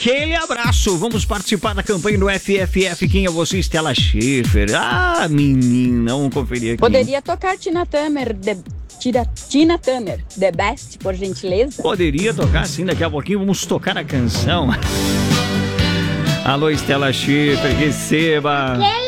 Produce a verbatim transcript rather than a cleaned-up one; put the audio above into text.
aquele abraço. Vamos participar da campanha do F F F. Quem é você, Stella Schiffer? Ah, menina, vamos conferir aqui. Poderia tocar Tina Turner, The... Tina, Tina Turner, The Best, por gentileza? Poderia tocar, sim. Daqui a pouquinho vamos tocar a canção. Alô, Stella Schiffer, receba.